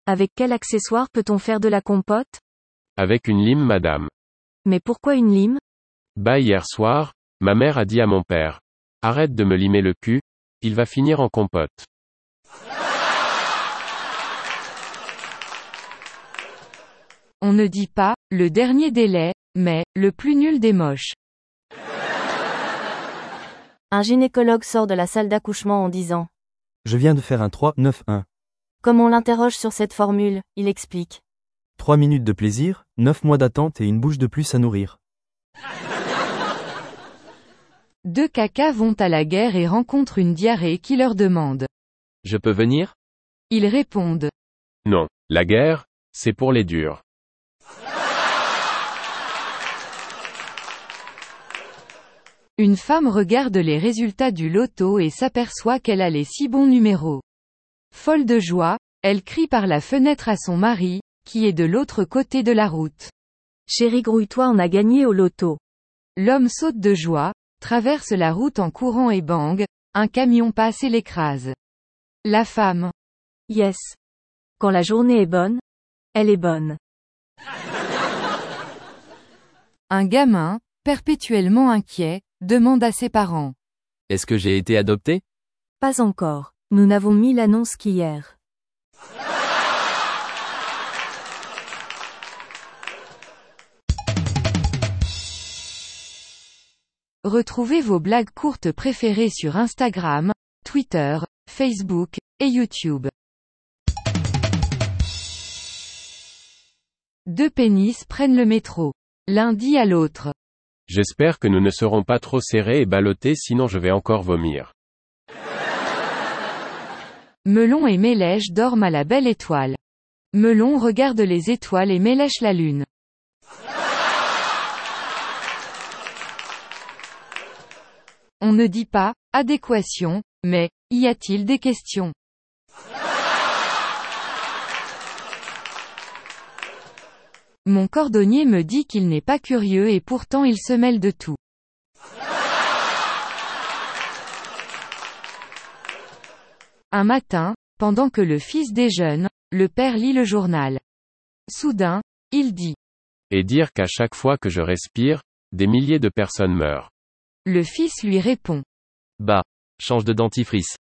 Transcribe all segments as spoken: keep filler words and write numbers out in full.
Avec quel accessoire peut-on faire de la compote? Avec une lime madame. Mais pourquoi une lime? Bah hier soir, ma mère a dit à mon père. Arrête de me limer le cul, il va finir en compote. On ne dit pas, le dernier délai, mais, le plus nul des moches. Un gynécologue sort de la salle d'accouchement en disant: Je viens de faire un trois neuf un. Comme on l'interroge sur cette formule, il explique: trois minutes de plaisir, neuf mois d'attente et une bouche de plus à nourrir. Deux cacas vont à la guerre et rencontrent une diarrhée qui leur demande. Je peux venir? Ils répondent. Non, la guerre, c'est pour les durs. Une femme regarde les résultats du loto et s'aperçoit qu'elle a les six bons numéros. Folle de joie, elle crie par la fenêtre à son mari, qui est de l'autre côté de la route. Chérie, grouille-toi, on a gagné au loto. L'homme saute de joie, traverse la route en courant et bang, un camion passe et l'écrase. La femme. Yes. Quand la journée est bonne, elle est bonne. Un gamin, perpétuellement inquiet, demande à ses parents. Est-ce que j'ai été adopté? Pas encore. Nous n'avons mis l'annonce qu'hier. Retrouvez vos blagues courtes préférées sur Instagram, Twitter, Facebook, et YouTube. Deux pénis prennent le métro. L'un dit à l'autre. J'espère que nous ne serons pas trop serrés et ballottés sinon je vais encore vomir. Melon et Mélèche dorment à la belle étoile. Melon regarde les étoiles et Mélèche la lune. On ne dit pas, adéquation, mais, y a-t-il des questions? Mon cordonnier me dit qu'il n'est pas curieux et pourtant il se mêle de tout. Un matin, pendant que le fils déjeune, le père lit le journal. Soudain, il dit. Et dire qu'à chaque fois que je respire, des milliers de personnes meurent. Le fils lui répond. Bah, change de dentifrice.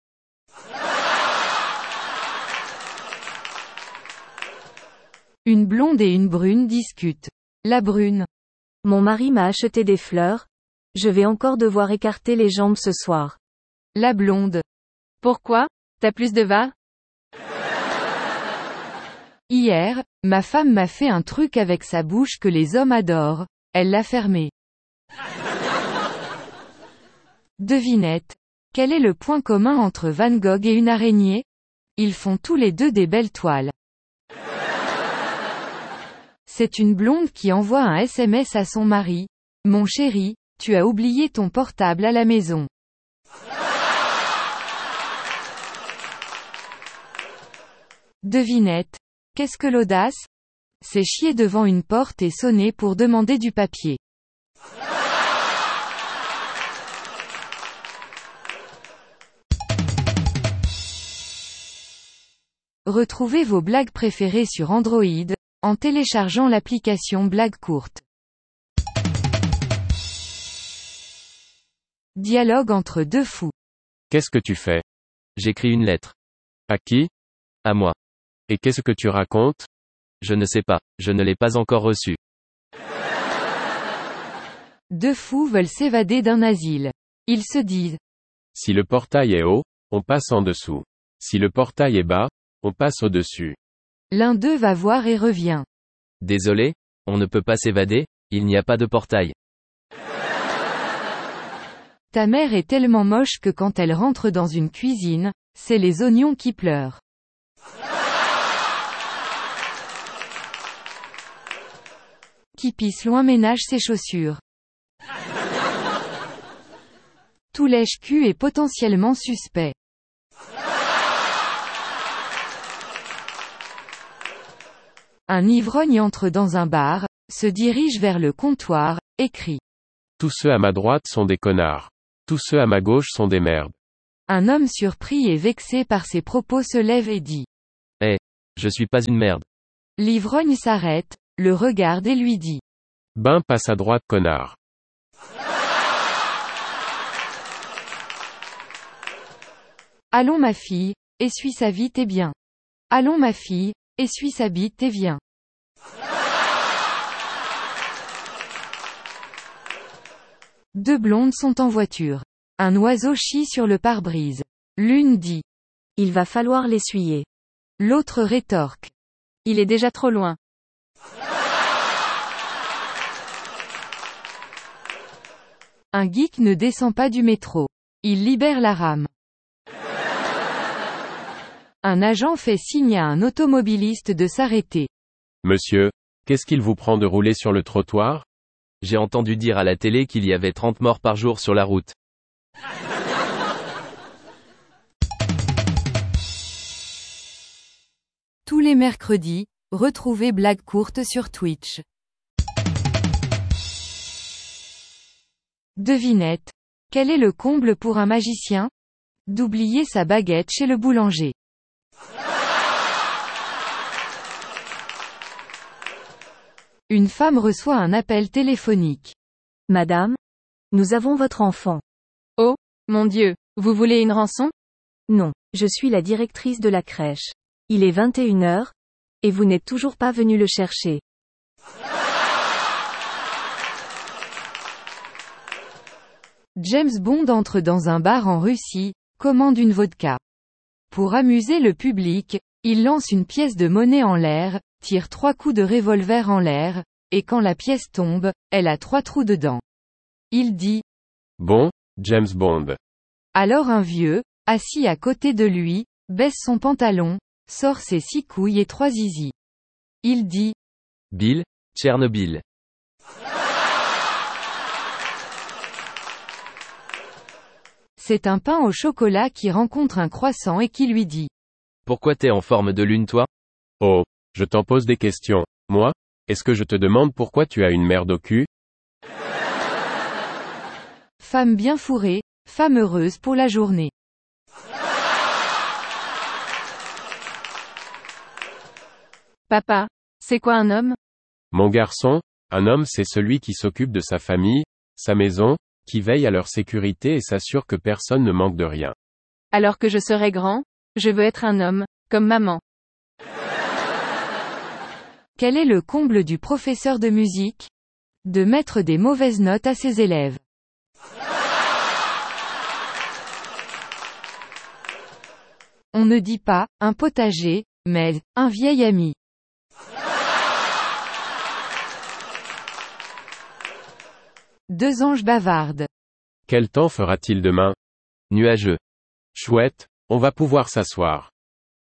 Une blonde et une brune discutent. La brune. Mon mari m'a acheté des fleurs. Je vais encore devoir écarter les jambes ce soir. La blonde. Pourquoi? T'as plus de va? Hier, ma femme m'a fait un truc avec sa bouche que les hommes adorent. Elle l'a fermé. Devinette. Quel est le point commun entre Van Gogh et une araignée? Ils font tous les deux des belles toiles. C'est une blonde qui envoie un S M S à son mari. Mon chéri, tu as oublié ton portable à la maison. Devinette. Qu'est-ce que l'audace? C'est chier devant une porte et sonner pour demander du papier. Retrouvez vos blagues préférées sur Android, en téléchargeant l'application Blagues courtes. Dialogue entre deux fous. Qu'est-ce que tu fais? J'écris une lettre. À qui? À moi. Et qu'est-ce que tu racontes? Je ne sais pas, je ne l'ai pas encore reçu. Deux fous veulent s'évader d'un asile. Ils se disent. Si le portail est haut, on passe en dessous. Si le portail est bas, on passe au-dessus. L'un d'eux va voir et revient. Désolé, on ne peut pas s'évader, il n'y a pas de portail. Ta mère est tellement moche que quand elle rentre dans une cuisine, c'est les oignons qui pleurent. Qui pisse loin ménage ses chaussures. Tout lèche-cul est potentiellement suspect. Un ivrogne entre dans un bar, se dirige vers le comptoir, et crie. Tous ceux à ma droite sont des connards. Tous ceux à ma gauche sont des merdes. Un homme surpris et vexé par ses propos se lève et dit. Eh, Je suis pas une merde. L'ivrogne s'arrête, le regarde et lui dit. Ben passe à droite connard. Allons ma fille, essuie sa vite et bien. Allons ma fille, essuie sa bite et viens. Deux blondes sont en voiture. Un oiseau chie sur le pare-brise. L'une dit. Il va falloir l'essuyer. L'autre rétorque. Il est déjà trop loin. Un geek ne descend pas du métro. Il libère la rame. Un agent fait signe à un automobiliste de s'arrêter. Monsieur, qu'est-ce qu'il vous prend de rouler sur le trottoir? J'ai entendu dire à la télé qu'il y avait trente morts par jour sur la route. Tous les mercredis, retrouvez Blague courte sur Twitch. Devinette. Quel est le comble pour un magicien? D'oublier sa baguette chez le boulanger. Une femme reçoit un appel téléphonique. Madame, nous avons votre enfant. Oh, mon Dieu, vous voulez une rançon? Non, je suis la directrice de la crèche. Il est vingt et une heures, et vous n'êtes toujours pas venu le chercher. James Bond entre dans un bar en Russie, commande une vodka. Pour amuser le public, il lance une pièce de monnaie en l'air, tire trois coups de revolver en l'air, et quand la pièce tombe, elle a trois trous dedans. Il dit. Bon, James Bond. Alors un vieux, assis à côté de lui, baisse son pantalon, sort ses six couilles et trois zizi. Il dit. Bill, Tchernobyl. C'est un pain au chocolat qui rencontre un croissant et qui lui dit. Pourquoi t'es en forme de lune toi? Oh, je t'en pose des questions. Moi? Est-ce que je te demande pourquoi tu as une merde au cul? Femme bien fourrée, femme heureuse pour la journée. Papa, c'est quoi un homme? Mon garçon, un homme c'est celui qui s'occupe de sa famille, sa maison, qui veille à leur sécurité et s'assure que personne ne manque de rien. Alors que je serai grand, je veux être un homme, comme maman. Quel est le comble du professeur de musique? De mettre des mauvaises notes à ses élèves. On ne dit pas, un potager, mais, un vieil ami. Deux anges bavardent. Quel temps fera-t-il demain? Nuageux. Chouette, on va pouvoir s'asseoir.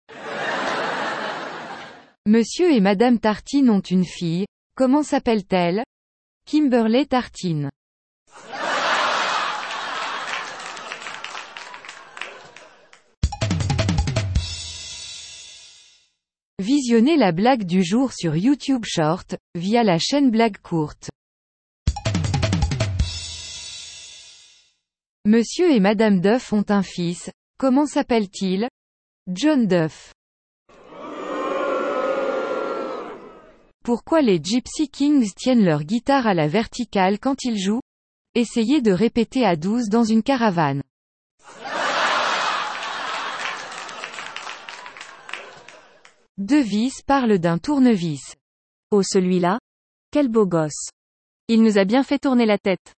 Monsieur et Madame Tartine ont une fille, comment s'appelle-t-elle? Kimberley Tartine. Visionnez la blague du jour sur YouTube Short, via la chaîne Blague courte. Monsieur et Madame Duff ont un fils, comment s'appelle-t-il? John Duff. Pourquoi les Gypsy Kings tiennent leur guitare à la verticale quand ils jouent? Essayez de répéter à douze dans une caravane. Deux vis parlent d'un tournevis. Oh celui-là? Quel beau gosse. Il nous a bien fait tourner la tête.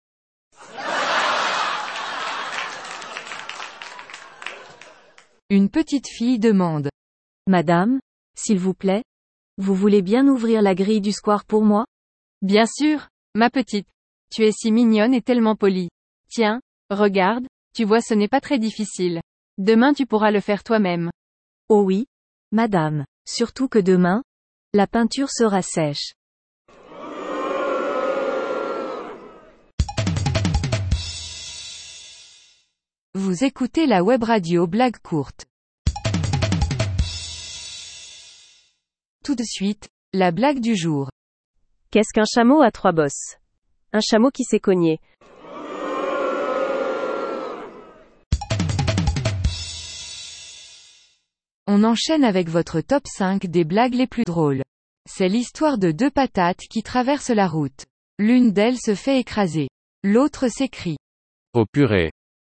Une petite fille demande. Madame, s'il vous plaît, vous voulez bien ouvrir la grille du square pour moi? Bien sûr, ma petite. Tu es si mignonne et tellement polie. Tiens, regarde, tu vois ce n'est pas très difficile. Demain tu pourras le faire toi-même. Oh oui, madame, surtout que demain, la peinture sera sèche. Vous écoutez la web radio Blague courte. Tout de suite, la blague du jour. Qu'est-ce qu'un chameau à trois bosses? Un chameau qui s'est cogné. On enchaîne avec votre top cinq des blagues les plus drôles. C'est l'histoire de deux patates qui traversent la route. L'une d'elles se fait écraser. L'autre s'écrie. Oh purée.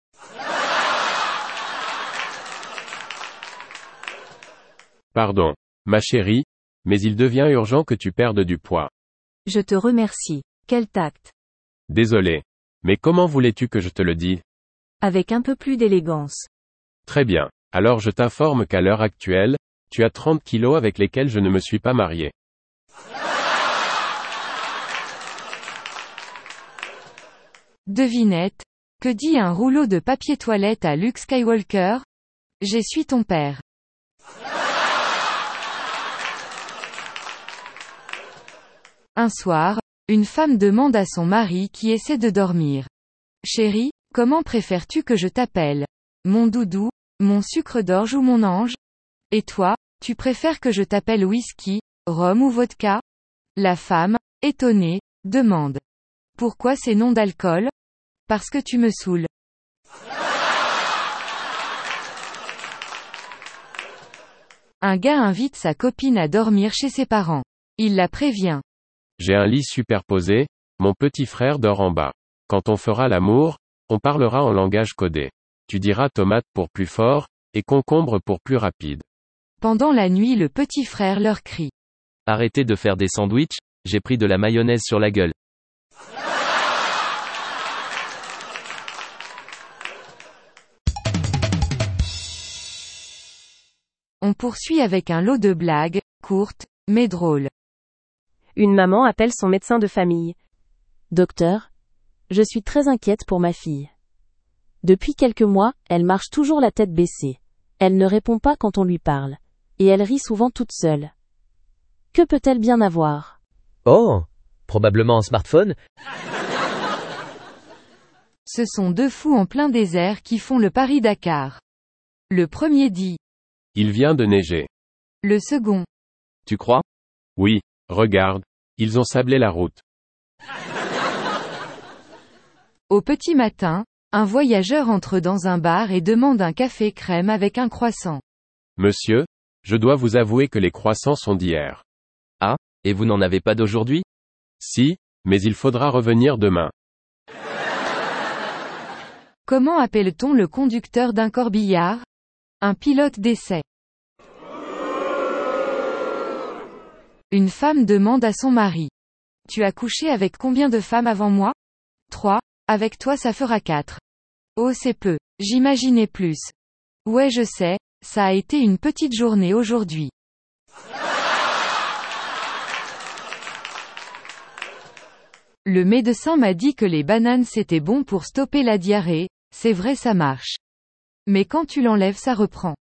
Pardon, ma chérie, mais il devient urgent que tu perdes du poids. Je te remercie. Quel tact. Désolé. Mais comment voulais-tu que je te le dise? Avec un peu plus d'élégance. Très bien. Alors je t'informe qu'à l'heure actuelle, tu as trente kilos avec lesquels je ne me suis pas marié. Devinette. Que dit un rouleau de papier toilette à Luke Skywalker? J'essuie ton père. Un soir, une femme demande à son mari qui essaie de dormir. Chérie, comment préfères-tu que je t'appelle? Mon doudou, mon sucre d'orge ou mon ange? Et toi, tu préfères que je t'appelle whisky, rhum ou vodka? La femme, étonnée, demande. Pourquoi ces noms d'alcool? Parce que tu me saoules. Un gars invite sa copine à dormir chez ses parents. Il la prévient. J'ai un lit superposé, mon petit frère dort en bas. Quand on fera l'amour, on parlera en langage codé. Tu diras tomate pour plus fort, et concombre pour plus rapide. Pendant la nuit, le petit frère leur crie. Arrêtez de faire des sandwichs, j'ai pris de la mayonnaise sur la gueule. On poursuit avec un lot de blagues, courtes, mais drôles. Une maman appelle son médecin de famille. Docteur, je suis très inquiète pour ma fille. Depuis quelques mois, elle marche toujours la tête baissée. Elle ne répond pas quand on lui parle. Et elle rit souvent toute seule. Que peut-elle bien avoir? Oh, probablement un smartphone. Ce sont deux fous en plein désert qui font le Paris-Dakar. Le premier dit. Il vient de neiger. Le second. Tu crois? Oui, regarde, ils ont sablé la route. Au petit matin, un voyageur entre dans un bar et demande un café crème avec un croissant. Monsieur, je dois vous avouer que les croissants sont d'hier. Ah, et vous n'en avez pas d'aujourd'hui? Si, mais il faudra revenir demain. Comment appelle-t-on le conducteur d'un corbillard? Un pilote d'essai. Une femme demande à son mari. Tu as couché avec combien de femmes avant moi? Trois. Avec toi ça fera quatre. Oh c'est peu. J'imaginais plus. Ouais je sais, ça a été une petite journée aujourd'hui. Le médecin m'a dit que les bananes c'était bon pour stopper la diarrhée, c'est vrai ça marche. Mais quand tu l'enlèves ça reprend.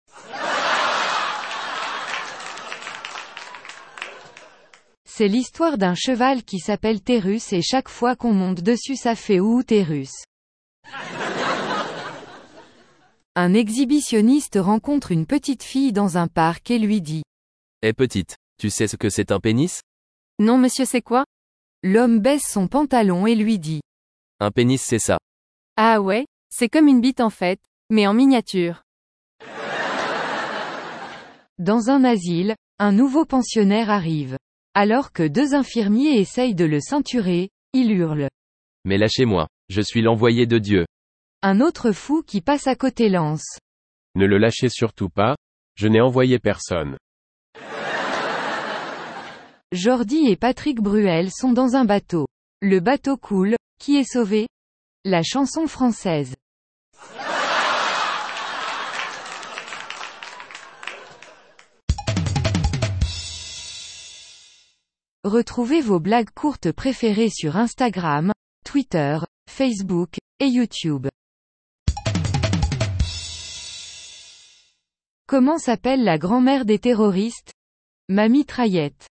C'est l'histoire d'un cheval qui s'appelle Térus et chaque fois qu'on monte dessus ça fait ouh Térus. Un exhibitionniste rencontre une petite fille dans un parc et lui dit. Eh petite, tu sais ce que c'est un pénis? Non monsieur c'est quoi? L'homme baisse son pantalon et lui dit. Un pénis c'est ça. Ah ouais, c'est comme une bite en fait, mais en miniature. Dans un asile, un nouveau pensionnaire arrive. Alors que deux infirmiers essayent de le ceinturer, il hurle. Mais lâchez-moi, je suis l'envoyé de Dieu. Un autre fou qui passe à côté lance. Ne le lâchez surtout pas, je n'ai envoyé personne. Jordi et Patrick Bruel sont dans un bateau. Le bateau coule, qui est sauvé? La chanson française. Retrouvez vos blagues courtes préférées sur Instagram, Twitter, Facebook, et YouTube. Comment s'appelle la grand-mère des terroristes? Ma mitraillette.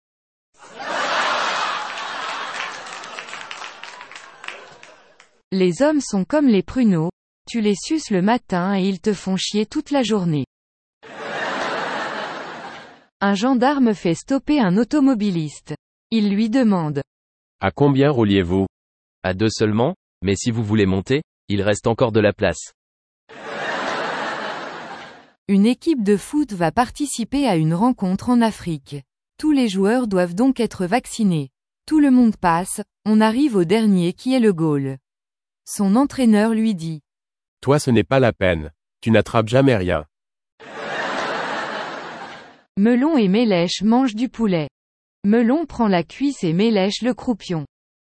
Les hommes sont comme les pruneaux, tu les suces le matin et ils te font chier toute la journée. Un gendarme fait stopper un automobiliste. Il lui demande. À combien rouliez-vous? À deux seulement, mais si vous voulez monter, il reste encore de la place. Une équipe de foot va participer à une rencontre en Afrique. Tous les joueurs doivent donc être vaccinés. Tout le monde passe, on arrive au dernier qui est le goal. Son entraîneur lui dit. Toi ce n'est pas la peine. Tu n'attrapes jamais rien. Melon et Mélèche mangent du poulet. Melon prend la cuisse et Mélèche le croupion.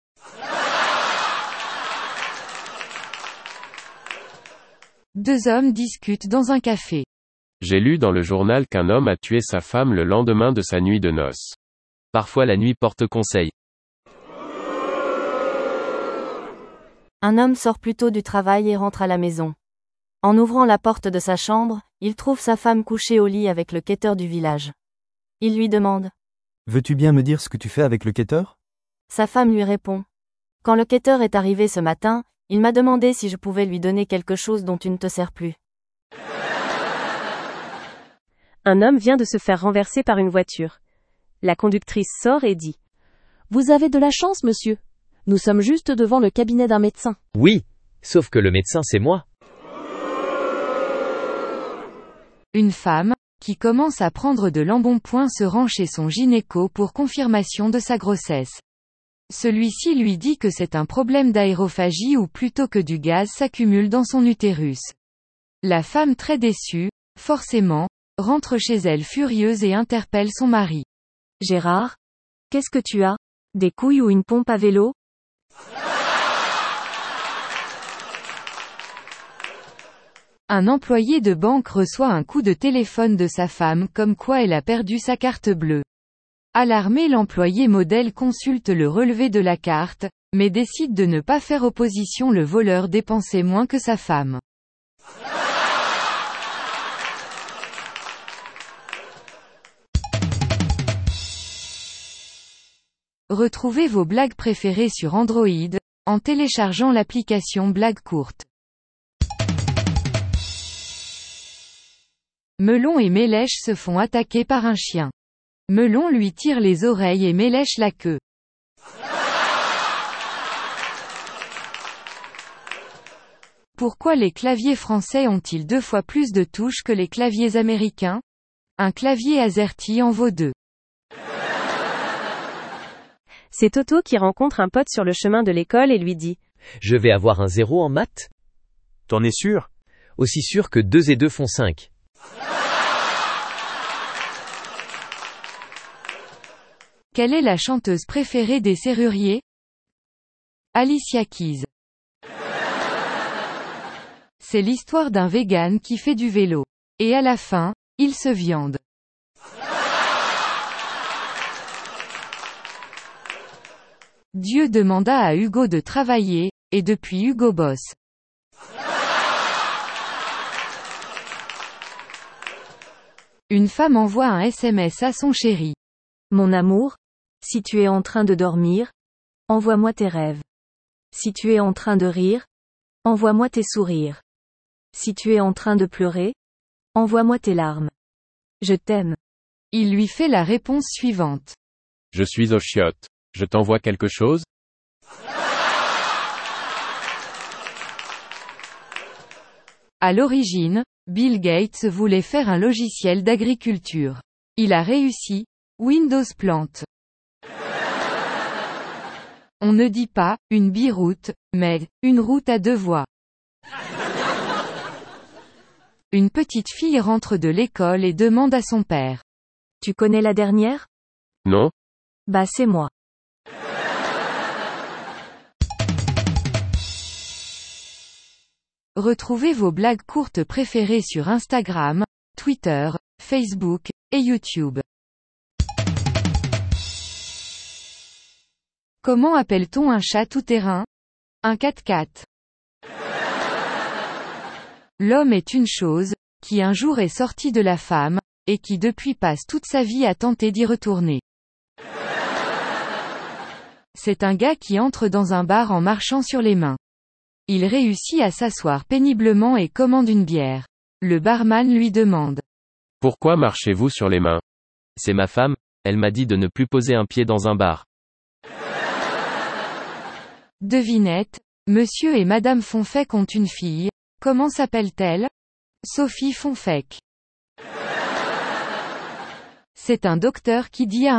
Deux hommes discutent dans un café. J'ai lu dans le journal qu'un homme a tué sa femme le lendemain de sa nuit de noces. Parfois la nuit porte conseil. Un homme sort plus tôt du travail et rentre à la maison. En ouvrant la porte de sa chambre, il trouve sa femme couchée au lit avec le quêteur du village. Il lui demande. Veux-tu bien me dire ce que tu fais avec le quêteur ? Sa femme lui répond. Quand le quêteur est arrivé ce matin, il m'a demandé si je pouvais lui donner quelque chose dont tu ne te sers plus. Un homme vient de se faire renverser par une voiture. La conductrice sort et dit. Vous avez de la chance, monsieur. Nous sommes juste devant le cabinet d'un médecin. Oui, sauf que le médecin c'est moi. Une femme, qui commence à prendre de l'embonpoint se rend chez son gynéco pour confirmation de sa grossesse. Celui-ci lui dit que c'est un problème d'aérophagie ou plutôt que du gaz s'accumule dans son utérus. La femme très déçue, forcément, rentre chez elle furieuse et interpelle son mari. Gérard, qu'est-ce que tu as? Des couilles ou une pompe à vélo? Un employé de banque reçoit un coup de téléphone de sa femme comme quoi elle a perdu sa carte bleue. Alarmé, l'employé modèle consulte le relevé de la carte, mais décide de ne pas faire opposition. Le voleur dépensait moins que sa femme. Retrouvez vos blagues préférées sur Android, en téléchargeant l'application Blagues courtes. Melon et Mélèche se font attaquer par un chien. Melon lui tire les oreilles et Mélèche la queue. Pourquoi les claviers français ont-ils deux fois plus de touches que les claviers américains? Un clavier AZERTY en vaut deux. C'est Toto qui rencontre un pote sur le chemin de l'école et lui dit. Je vais avoir un zéro en maths? T'en es sûr? Aussi sûr que deux et deux font cinq. Quelle est la chanteuse préférée des serruriers? Alicia Keys. C'est l'histoire d'un vegan qui fait du vélo. Et à la fin, il se viande. Dieu demanda à Hugo de travailler, et depuis Hugo bosse. Une femme envoie un S M S à son chéri. Mon amour, si tu es en train de dormir, envoie-moi tes rêves. Si tu es en train de rire, envoie-moi tes sourires. Si tu es en train de pleurer, envoie-moi tes larmes. Je t'aime. Il lui fait la réponse suivante. Je suis aux chiottes. Je t'envoie quelque chose? À l'origine, Bill Gates voulait faire un logiciel d'agriculture. Il a réussi, Windows plante. On ne dit pas, une biroute, mais, une route à deux voies. Une petite fille rentre de l'école et demande à son père. Tu connais la dernière? Non. Bah c'est moi. Retrouvez vos blagues courtes préférées sur Instagram, Twitter, Facebook, et YouTube. Comment appelle-t-on un chat tout-terrain? Un quatre-quatre. L'homme est une chose, qui un jour est sorti de la femme, et qui depuis passe toute sa vie à tenter d'y retourner. C'est un gars qui entre dans un bar en marchant sur les mains. Il réussit à s'asseoir péniblement et commande une bière. Le barman lui demande. Pourquoi marchez-vous sur les mains? C'est ma femme, elle m'a dit de ne plus poser un pied dans un bar. Devinette, monsieur et madame Fonfec ont une fille. Comment s'appelle-t-elle? Sophie Fonfec. C'est un docteur qui dit à